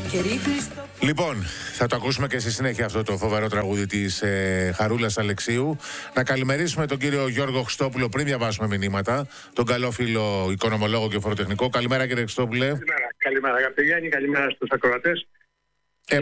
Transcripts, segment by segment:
Λοιπόν, θα το ακούσουμε και στη συνέχεια αυτό το φοβερό τραγούδι της Χαρούλας Αλεξίου. Να καλημερίσουμε τον κύριο Γιώργο Χριστόπουλο πριν διαβάσουμε μηνύματα. Τον καλό φίλο οικονομολόγο και φοροτεχνικό. Καλημέρα, κύριε Χριστόπουλε. Καλημέρα, αγαπητέ Γιάννη. Καλημέρα στους ακροατές. 794.000.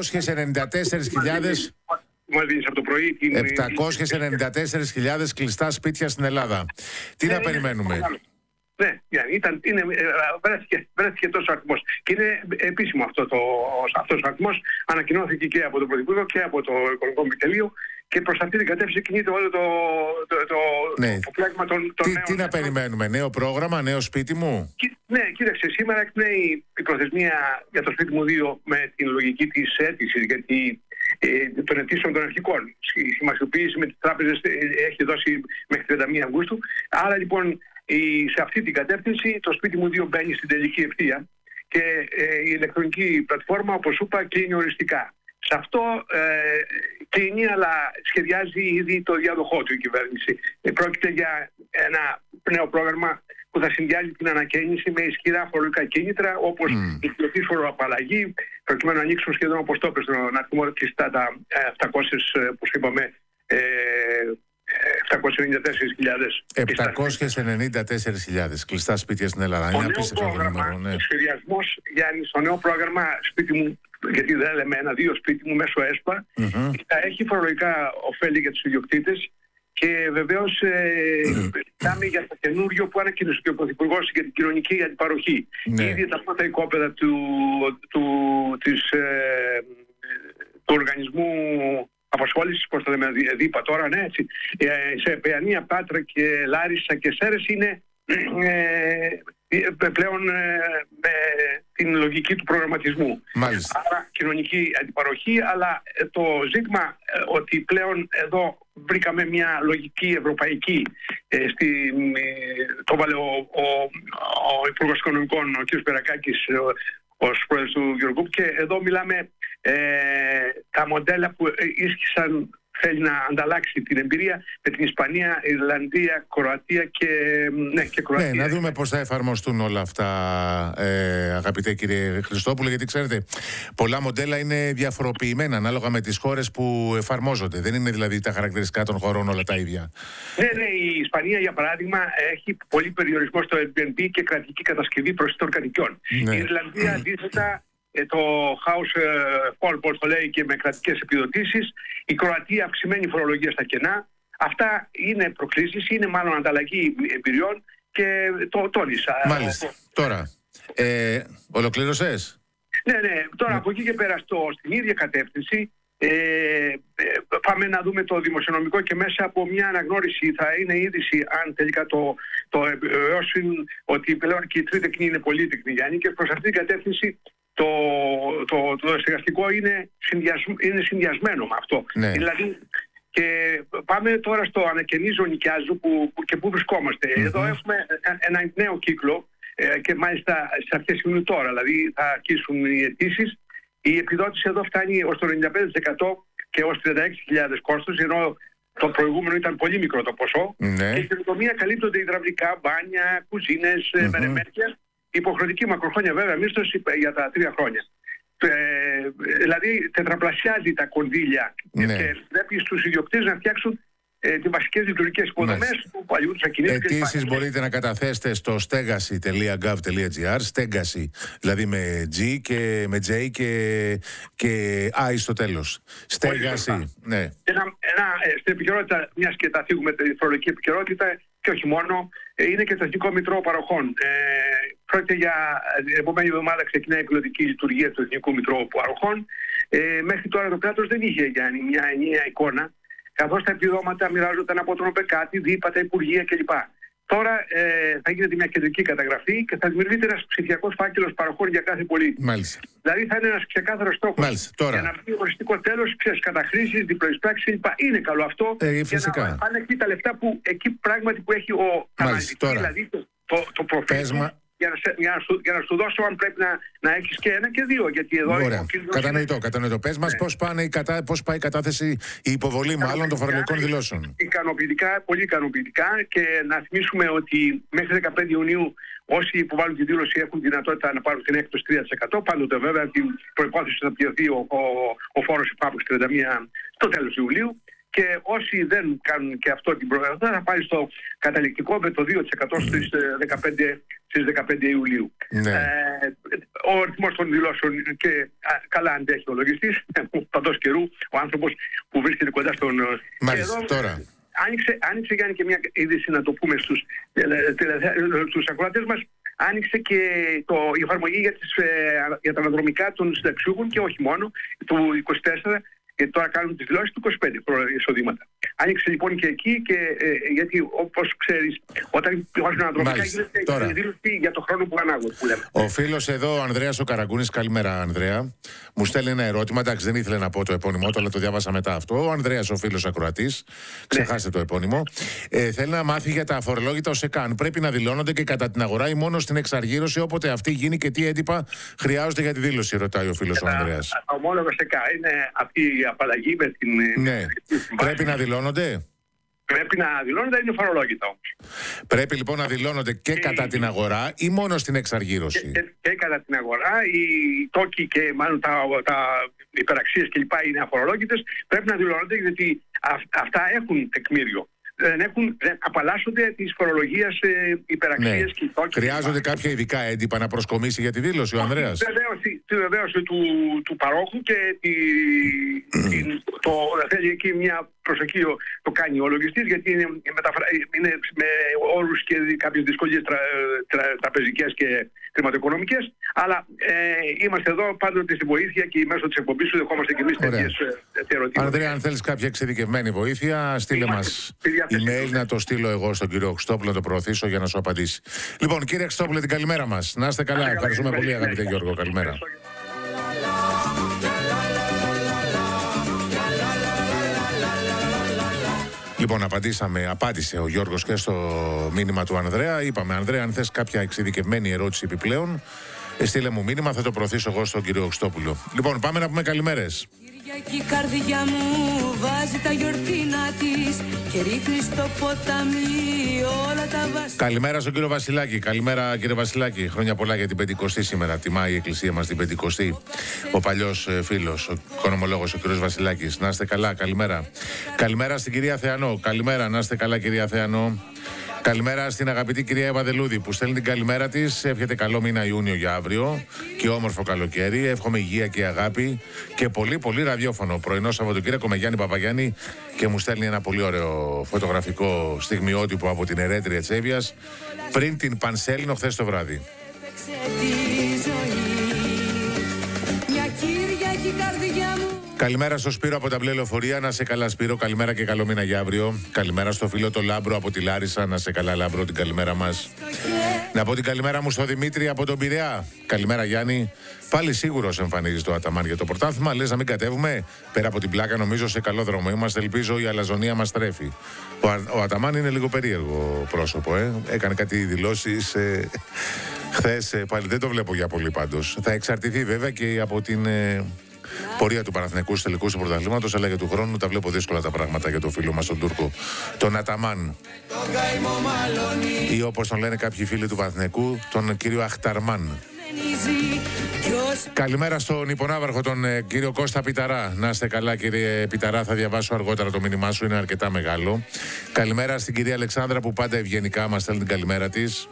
Μόλις από το πρωί. 794.000 κλειστά σπίτια στην Ελλάδα. Τι να περιμένουμε? Ναι, βρέθηκε τόσο αριθμός. Και είναι επίσημο αυτός ο αριθμός. Ανακοινώθηκε και από τον Πρωθυπουργό και από το Οικονομικό Επιτελείο και προς αυτή την κατεύθυνση κινείται όλο το πλάγμα των νέων. Τι να περιμένουμε, νέο πρόγραμμα, νέο σπίτι μου? Ναι, κοίταξε, σήμερα εκπνέει η προθεσμία για το σπίτι μου 2 με την λογική της αίτησης, γιατί των αιτήσεων των αρχικών. Η σημασιοποίηση με τις τράπεζες έχει δώσει μέχρι 31 Αυγούστου. Άρα λοιπόν σε αυτή την κατεύθυνση το σπίτι μου 2 μπαίνει στην τελική ευθεία και η ηλεκτρονική πλατφόρμα, όπως είπα, κλείνει οριστικά. Σε αυτό κλείνει, αλλά σχεδιάζει ήδη το διάδοχό του η κυβέρνηση. Πρόκειται για ένα νέο πρόγραμμα που θα συνδυάζει την ανακαίνιση με ισχυρά φορολογικά κίνητρα, όπως η κλωτή φοροαπαλλαγή, προκειμένου να ανοίξουν σχεδόν, όπως το έπαιζε, να αριθμό κλειστά τα 700, όπως είπαμε, 794.000 κλειστά σπίτια στην Ελλάδα. Είναι απίστευτο νούμερο. Ο σχεδιασμός, Γιάννη, στο νέο πρόγραμμα σπίτι μου, γιατί δεν λέμε 1-2 σπίτι μου μέσω ΕΣΠΑ, θα έχει φορολογικά ωφέλη για τους ιδιοκτήτες. Και βεβαίως μιλάμε για το καινούριο που ανακοίνωσε και ο Πρωθυπουργός για την κοινωνική αντιπαροχή. Ήδη τα πρώτα οικόπεδα του οργανισμού απασχόλησης, πώς το λέμε, ΔΥΠΑ τώρα, ναι, έτσι, σε Παιανία, Πάτρα και Λάρισα και Σέρες είναι πλέον με την λογική του προγραμματισμού. Μάλιστα. Άρα κοινωνική αντιπαροχή, αλλά το ζήτημα ότι πλέον εδώ βρήκαμε μια λογική ευρωπαϊκή, το βάλε ο Υπουργός Οικονομικών, ο κ. Περακάκης, ως πρόεδρος του Eurogroup, και εδώ μιλάμε τα μοντέλα που ίσχυσαν. Θέλει να ανταλλάξει την εμπειρία με την Ισπανία, Ιρλανδία, Κροατία και Κροατία. Ναι, να δούμε πώς θα εφαρμοστούν όλα αυτά, αγαπητέ κύριε Χριστόπουλε, γιατί ξέρετε, πολλά μοντέλα είναι διαφοροποιημένα ανάλογα με τις χώρες που εφαρμόζονται. Δεν είναι δηλαδή τα χαρακτηριστικά των χωρών όλα τα ίδια. Ναι, η Ισπανία, για παράδειγμα, έχει πολύ περιορισμό στο Airbnb και κρατική κατασκευή προσιτών κατοικιών. Ναι. Η Ιρλανδία, αντίθετα, το house fall, πώς το λέει, και με κρατικές επιδοτήσεις. Η Κροατία, αυξημένη φορολογία στα κενά. Αυτά είναι προκλήσεις, είναι μάλλον ανταλλαγή εμπειριών και το τόνισα. Μάλιστα. Τώρα, ολοκλήρωσες? Ναι. Τώρα από εκεί και πέρα στην ίδια κατεύθυνση πάμε να δούμε το δημοσιονομικό και μέσα από μια αναγνώριση θα είναι είδηση αν τελικά το επιβεβαιώσουν ότι πλέον και η τρίτεκνη είναι πολύτεκνη, Γιάννη, και προς αυτή την κατεύθυνση το στεγαστικό είναι συνδυασμένο με αυτό. Ναι. Δηλαδή, και πάμε τώρα στο ανακαινίζω νοικιάζω και πού βρισκόμαστε. Εδώ έχουμε ένα νέο κύκλο και μάλιστα στις αρχές Ιουνίου τώρα, δηλαδή θα αρχίσουν οι αιτήσεις. Η επιδότηση εδώ φτάνει ως το 95% και ως 36.000 κόστος, ενώ το προηγούμενο ήταν πολύ μικρό το ποσό. Ναι. Και στην οικονομία καλύπτονται υδραυλικά, μπάνια, κουζίνες, μερεμέτια. Υποχρεωτική μακροχρόνια βέβαια μίσθωση για τα 3 χρόνια. Δηλαδή τετραπλασιάζει τα κονδύλια και πρέπει στους ιδιοκτήτες να φτιάξουν τις βασικές λειτουργικές υποδομές που παλιού τους ακινήτων. Αιτήσεις μπορείτε να καταθέσετε στο στέγαση.gov.gr, στέγαση δηλαδή με G και με J και I στο τέλος. Στέγαση. Ναι. Στην επικαιρότητα, μιας και τα θίγουμε τη φορολογική επικαιρότητα, και όχι μόνο, είναι και το Εθνικό Μητρό Παροχών. Πρόκειται για την επόμενη εβδομάδα ξεκινάει η πιλωτική λειτουργία του Εθνικού Μητρώου Παροχών. Μέχρι τώρα το κράτος δεν είχε, Γιάννη, μια ενιαία εικόνα, καθώς τα επιδόματα μοιράζονταν από τον ΟΠΕΚΑΤΗ, ΔΥΠΑ, τα Υπουργεία κλπ. Τώρα θα γίνεται μια κεντρική καταγραφή και θα δημιουργείται ένας ψηφιακός φάκελος παροχών για κάθε πολίτη. Μάλιστα. Δηλαδή θα είναι ένας ξεκάθαρος στόχος για να βγει οριστικό τέλος, καταχρήσεις, διπλοεισπράξεις κλπ. Είναι καλό αυτό για να πάνε εκεί τα λεφτά που εκεί πράγματι που έχει ο αναλυτής, δηλαδή το προφίλ. Για να σου δώσω αν πρέπει να έχεις και 1 και 2. Γιατί εδώ κατανοητό. Πες μας πώς πάει η κατάθεση, η υποβολή μάλλον των φορολογικών δηλώσεων. Ικανοποιητικά, πολύ ικανοποιητικά, και να θυμίσουμε ότι μέχρι 15 Ιουνίου όσοι υποβάλλουν τη δήλωση έχουν δυνατότητα να πάρουν την έκπτωση 3%. Πάντοτε βέβαια την προϋπόθεση θα πληρωθεί ο φόρος υπάπτωση 31 στο τέλος Ιουλίου. Και όσοι δεν κάνουν και αυτό την προβλέψη θα πάει στο καταληκτικό με το 2% στις 15 Ιουλίου. Ναι. Ο αριθμός των δηλώσεων και καλά αντέχει ο λογιστής. Παντός καιρού ο άνθρωπος που βρίσκεται κοντά στον... Μάλιστα, τώρα. Άνοιξε Γιάννη και μια είδηση, να το πούμε στους ακροατές μας. Άνοιξε και η εφαρμογή για τα αναδρομικά των συνταξιούχων και όχι μόνο, του 24, και τώρα κάνουν τις δηλώσεις του 25 εισοδήματα. Άνοιξε λοιπόν και εκεί, γιατί όπως ξέρεις, όταν υπάρχουν αναδρομικά γίνεται δήλωση για το χρόνο που ανάγουν, που λέμε. Ο φίλος εδώ, ο Ανδρέας ο Καραγκούνης, καλημέρα Ανδρέα, μου στέλνει ένα ερώτημα. Εντάξει, δεν ήθελε να πω το επώνυμό του, αλλά το διάβασα μετά αυτό. Ο Ανδρέας, ο φίλος ακροατής, ξεχάστε το επώνυμο, θέλει να μάθει για τα αφορολόγητα ως ΕΚΑΝ. Πρέπει να δηλώνονται και κατά την αγορά ή μόνο στην εξαργύρωση, όποτε αυτή γίνει, και τι έντυπα χρειάζονται για τη δήλωση, ρωτάει ο φίλος ο Ανδρέας. Τα ομόλογα ΕΚΑ είναι αυτή η απαλλαγή με την. Ναι. Πρέπει να δηλώνονται. Πρέπει να δηλώνονται, είναι φορολόγητα όμως. Πρέπει λοιπόν να δηλώνονται και κατά την αγορά ή μόνο στην εξαργύρωση. Και κατά την αγορά, οι τόκοι και μάλλον τα υπεραξίες κλπ. Είναι αφορολόγητες. Πρέπει να δηλώνονται, γιατί αυτά έχουν τεκμήριο. Δεν απαλλάσσονται της φορολογίας υπεραξίες και τόκοι. Χρειάζονται κάποια ειδικά έντυπα να προσκομίσει για τη δήλωση ο Ανδρέας. Τη βεβαίωση του παρόχου και θέλει εκεί μια προσοχή, το κάνει ο λογιστής, γιατί είναι με όρους και κάποιες δυσκολίες τραπεζικές και χρηματοοικονομικές, αλλά είμαστε εδώ πάντοτε στη βοήθεια και μέσω της εκπομπής σου δεχόμαστε και εμείς τέτοιες ερωτήματα. Ανδρέα, αν θέλεις κάποια εξειδικευμένη βοήθεια, στείλε μας email, να το στείλω εγώ στον κύριο Χρυστόπουλο, να το προωθήσω για να σου απαντήσει. Λοιπόν, κύριε Χρυστόπουλε, την καλημέρα μας. Να είστε καλά. Ευχαριστούμε πολύ, αγαπητέ Γιώργο. Καλημέρα. Λοιπόν, απάντησε ο Γιώργος και στο μήνυμα του Ανδρέα. Είπαμε, Ανδρέα, αν θες κάποια εξειδικευμένη ερώτηση επιπλέον, στείλε μου μήνυμα, θα το προωθήσω εγώ στον κύριο Χρυστόπουλο. Λοιπόν, πάμε να πούμε καλημέρες. Κυριακή η καρδιά μου βάζει τα γιορτίνα της και ρίχνει στο ποτάμι όλα τα βασίλεια. Καλημέρα στον κύριο Βασιλάκη. Καλημέρα, κύριε Βασιλάκη. Χρόνια πολλά για την Πεντηκοστή σήμερα. Τιμάει η εκκλησία μας την Πεντηκοστή. Ο παλιός φίλος, ο οικονομολόγος, ο κύριος Βασιλάκης. Να είστε καλά, καλημέρα. Καλημέρα στην κυρία Θεανό. Καλημέρα, να είστε καλά, κυρία Θεανό. Καλημέρα στην αγαπητή κυρία Εύα Δελούδη που στέλνει την καλημέρα της. Εύχεται καλό μήνα Ιούνιο για αύριο και όμορφο καλοκαίρι. Εύχομαι υγεία και αγάπη και πολύ πολύ ραδιόφωνο. Πρωινό Σαββατοκύριακο με Γιάννη Παπαγιάννη, και μου στέλνει ένα πολύ ωραίο φωτογραφικό στιγμιότυπο από την Ερέτρια Τσέβιας πριν την Πανσέλινο χθες το βράδυ. Καλημέρα στο Σπύρο από τα Μπλε Λεωφορεία. Να σε καλά, Σπύρο. Καλημέρα και καλό μήνα για αύριο. Καλημέρα στο φίλο το Λάμπρο από τη Λάρισα. Να σε καλά, Λάμπρο, την καλημέρα μας. Να πω την καλημέρα μου στο Δημήτρη από τον Πειραιά. Καλημέρα, Γιάννη. Πάλι σίγουρος εμφανίζει το Αταμάν για το πρωτάθλημα. Λες να μην κατέβουμε. Πέρα από την πλάκα, νομίζω σε καλό δρόμο είμαστε. Ελπίζω η αλαζονία μας τρέφει. Ο Αταμάν είναι λίγο περίεργο πρόσωπο, Έκανε κάτι δηλώσεις χθες. Πάλι δεν το βλέπω για πολύ πάντως. Θα εξαρτηθεί βέβαια και από την πορεία του Παναθηναϊκού στους τελικούς του πρωταθλήματος, αλλά για του χρόνου τα βλέπω δύσκολα τα πράγματα για το φίλο μας τον Τούρκο, τον Αταμάν. Ή όπως τον λένε κάποιοι φίλοι του Παναθηναϊκού, τον κύριο Αχταρμάν. Καλημέρα στον υπονάβαρχο, τον κύριο Κώστα Πιταρά. Να είστε καλά, κύριε Πιταρά, θα διαβάσω αργότερα το μήνυμά σου, είναι αρκετά μεγάλο. Καλημέρα στην κυρία Αλεξάνδρα που πάντα ευγενικά μας στέλνει την καλημέρα της.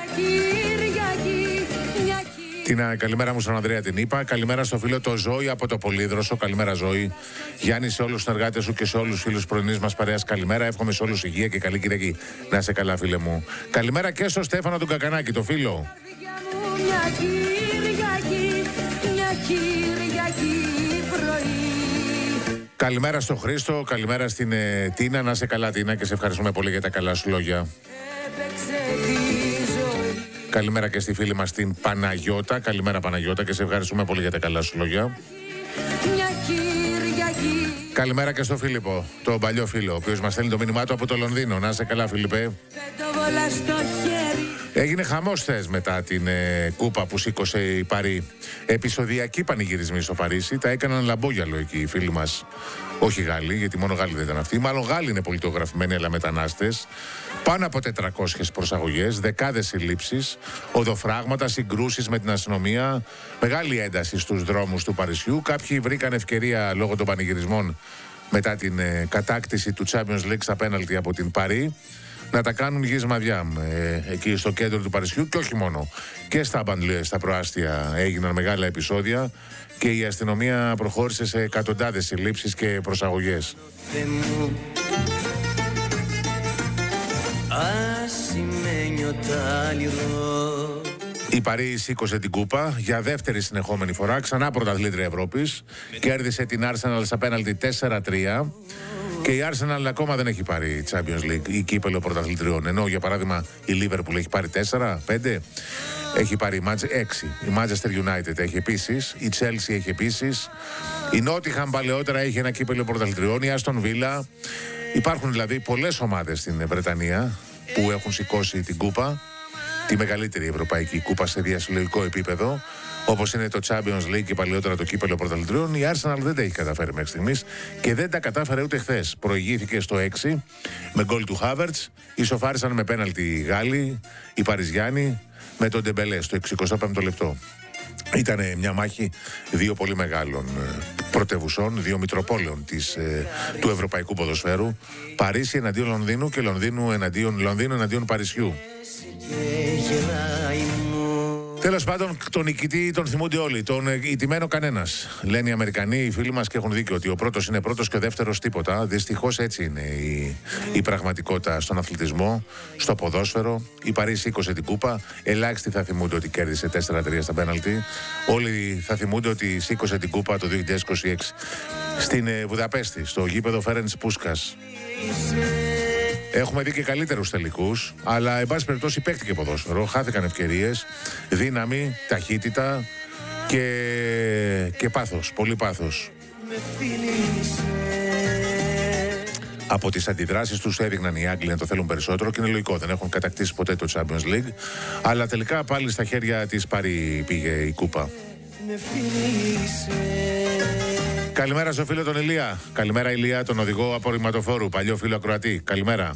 Την καλημέρα μου στον Ανδρέα την είπα. Καλημέρα στο φίλο το Ζώη από το Πολύδροσο. Καλημέρα, Ζώη. Γιάννη, σε όλους τους συνεργάτες σου και σε όλους τους φίλους πρωινής μας παρέας. Καλημέρα. Εύχομαι σε όλους υγεία και καλή Κυριακή. Να είσαι καλά, φίλε μου. Καλημέρα και στο Στέφανο τον Κακανάκη, το φίλο. Καλημέρα στο Χρήστο. Καλημέρα στην Τίνα. Να είσαι καλά, Τίνα, και σε ευχαριστούμε πολύ για τα καλά σου λόγια. Καλημέρα και στη φίλη μας την Παναγιώτα. Καλημέρα, Παναγιώτα, και σε ευχαριστούμε πολύ για τα καλά σου λόγια. Καλημέρα και στο Φίλιππο, τον παλιό φίλο, ο οποίος μας στέλνει το μήνυμά του από το Λονδίνο. Να είσαι καλά, Φίλιππε. Έγινε χαμός χθες μετά την κούπα που σήκωσε η Παρί. Επεισοδιακοί πανηγυρισμοί στο Παρίσι. Τα έκαναν λαμπόγιαλο εκεί οι φίλοι μας. Όχι Γάλλοι, γιατί μόνο Γάλλοι δεν ήταν αυτοί. Μάλλον Γάλλοι είναι πολιτογραφημένοι, αλλά μετανάστες. Πάνω από 400 προσαγωγές, δεκάδες συλλήψεις, οδοφράγματα, συγκρούσεις με την αστυνομία. Μεγάλη ένταση στους δρόμους του Παρισιού. Κάποιοι βρήκαν ευκαιρία λόγω των πανηγυρισμών μετά την κατάκτηση του Champions League στα πέναλτι από την Παρί να τα κάνουν γυσμαδιά εκεί στο κέντρο του Παρισιού, και όχι μόνο. Και στα μπαντλέ, στα προάστια έγιναν μεγάλα επεισόδια και η αστυνομία προχώρησε σε εκατοντάδες συλλήψεις και προσαγωγές. Η Παρί σήκωσε την κούπα για δεύτερη συνεχόμενη φορά, ξανά πρωταθλήτρια Ευρώπης. Κέρδισε την Arsenal στα πέναλτι 4-3. Και η Arsenal ακόμα δεν έχει πάρει Champions League ή κύπελλο πρωταθλητριών. Ενώ για παράδειγμα η Liverpool έχει πάρει 4-5. Έχει πάρει 6. Η Manchester United έχει επίσης. Η Chelsea έχει επίσης. Η Nottingham παλαιότερα έχει ένα κύπελλο πρωταθλητριών. Η Aston Villa. Υπάρχουν δηλαδή πολλές ομάδες στην Βρετανία που έχουν σηκώσει την κούπα. Τη μεγαλύτερη ευρωπαϊκή κούπα σε διασυλλογικό επίπεδο, όπως είναι το Champions League και παλιότερα το κύπελλο πρωταθλητριών. Η Arsenal δεν τα έχει καταφέρει μέχρι στιγμής και δεν τα κατάφερε ούτε χθες. Προηγήθηκε στο 6 με γκολ του Havertz. Ισοφάρισαν με πέναλτι οι Γάλλοι, οι Παριζιάνοι, με τον Ντεμπελέ στο 65ο λεπτό. Ήταν μια μάχη δύο πολύ μεγάλων πρωτευουσών, δύο μητροπόλεων του ευρωπαϊκού ποδοσφαίρου. Παρίσι εναντίον Λονδίνου και Λονδίνου εναντίον Παρισιού. Τέλος πάντων, τον νικητή τον θυμούνται όλοι. Τον ηττημένο κανένας. Λένε οι Αμερικανοί, οι φίλοι μας, και έχουν δίκιο ότι ο πρώτος είναι πρώτος και ο δεύτερος τίποτα. Δυστυχώς έτσι είναι η πραγματικότητα στον αθλητισμό, στο ποδόσφαιρο. Η Παρί σήκωσε την κούπα. Ελάχιστοι θα θυμούνται ότι κέρδισε 4-3 στα πέναλτι. Όλοι θα θυμούνται ότι σήκωσε την κούπα το 2026 στην Βουδαπέστη, στο γήπεδο Φέρενς Πούσκας. Έχουμε δει και καλύτερους τελικούς, αλλά εν πάση περιπτώσει παίχτηκε ποδόσφαιρο, χάθηκαν ευκαιρίες, δύναμη, ταχύτητα και πάθος, πολύ πάθος. Από τις αντιδράσεις τους έδειχναν οι Άγγλοι να το θέλουν περισσότερο και είναι λογικό, δεν έχουν κατακτήσει ποτέ το Champions League, αλλά τελικά πάλι στα χέρια της Παρί πήγε η κούπα. Καλημέρα στο φίλο τον Ηλία. Καλημέρα Ηλία, τον οδηγό απορριμματοφόρου, παλιό φίλο ακροατή. Καλημέρα.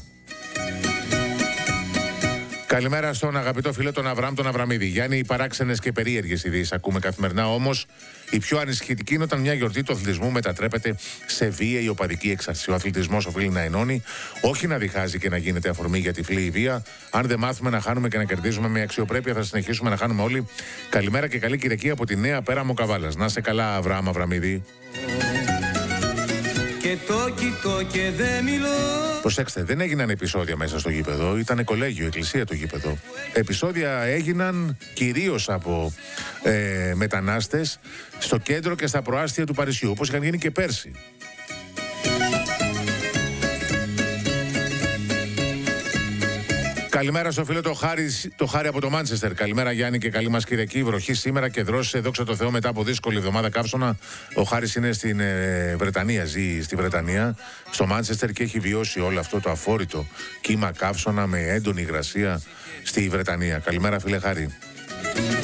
Καλημέρα στον αγαπητό φίλο τον Αβραάμ τον Αβραμίδη. Γιάννη, οι παράξενες και περίεργες ειδήσεις ακούμε καθημερινά, όμως η πιο ανησυχητική είναι όταν μια γιορτή του αθλητισμού μετατρέπεται σε βίαιη οπαδική έξαρση. Ο αθλητισμός οφείλει να ενώνει, όχι να διχάζει και να γίνεται αφορμή για τυφλή βία. Αν δεν μάθουμε να χάνουμε και να κερδίζουμε με αξιοπρέπεια, θα συνεχίσουμε να χάνουμε όλοι. Καλημέρα και καλή Κυριακή από τη Νέα Πέραμο Καβάλας. Να σε καλά, Αβραάμ Αβραμίδη. Και το κοιτώ και δεν μιλώ. Προσέξτε, δεν έγιναν επεισόδια μέσα στο γήπεδο, ήταν κολέγιο, εκκλησία το γήπεδο. Επεισόδια έγιναν κυρίως από μετανάστες στο κέντρο και στα προάστια του Παρισιού, όπως είχαν γίνει και πέρσι. Καλημέρα στο φίλο το Χάρη από το Μάντσεστερ. Καλημέρα Γιάννη και καλή μας Κυριακή. Βροχή σήμερα και δρόσε, δόξα τω Θεώ, μετά από δύσκολη εβδομάδα καύσωνα. Ο Χάρης είναι στην Βρετανία, ζει στη Βρετανία, στο Μάντσεστερ, και έχει βιώσει όλο αυτό το αφόρητο κύμα καύσωνα με έντονη υγρασία στη Βρετανία. Καλημέρα φίλε Χάρη.